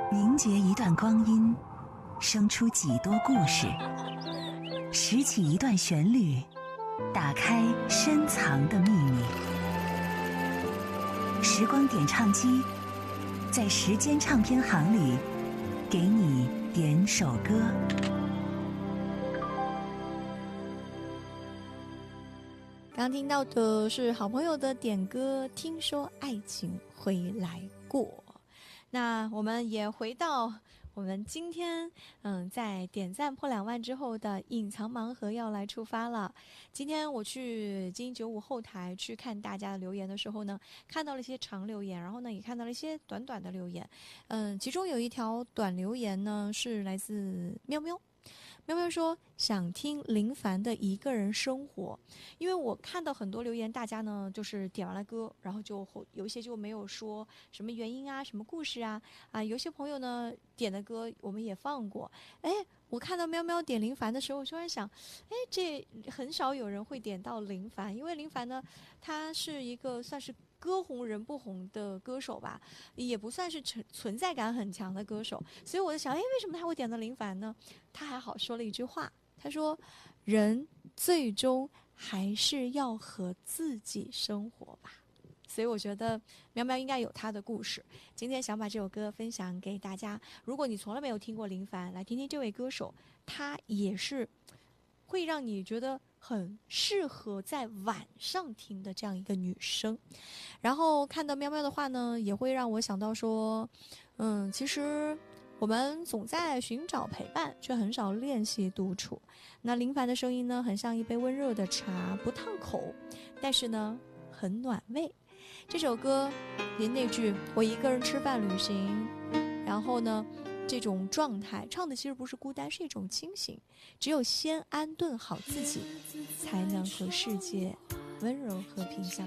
凝结一段光阴，生出几多故事；拾起一段旋律，打开深藏的秘密。时光点唱机，在时间唱片行里，给你点首歌。 刚听到的是好朋友的点歌，听说爱情会来过。那我们也回到我们今天在点赞破2万之后的隐藏盲盒要来出发了。今天我去金95后台去看大家的留言的时候呢，看到了一些长留言，然后呢也看到了一些短短的留言。其中有一条短留言呢是来自喵喵。喵喵说想听林凡的一个人生活，因为我看到很多留言，大家呢就是点完了歌，然后就有一些就没有说什么原因啊，什么故事啊，有些朋友呢点的歌我们也放过。我看到喵喵点林凡的时候，我突然想，这很少有人会点到林凡，因为林凡呢，他是一个算是歌红人不红的歌手吧，也不算是存在感很强的歌手，所以我就想，为什么他会点到林凡呢？他还好说了一句话，他说：“人最终还是要和自己生活吧。”所以我觉得喵喵应该有他的故事。今天想把这首歌分享给大家。如果你从来没有听过林凡，来听听这位歌手，他也是会让你觉得很适合在晚上听的这样一个女生。然后看到喵喵的话呢，也会让我想到说，其实我们总在寻找陪伴，却很少练习独处。那林凡的声音呢，很像一杯温热的茶，不烫口，但是呢，很暖胃。这首歌连那句我一个人吃饭旅行，然后呢这种状态唱的其实不是孤单，是一种清醒。只有先安顿好自己，才能和世界温柔和平相